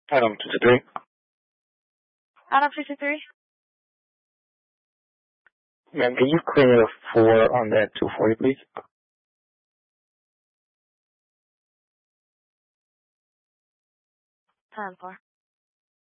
Adam 53. Adam 53. Ma'am, can you clear a 4 on that 240, please? 10-4.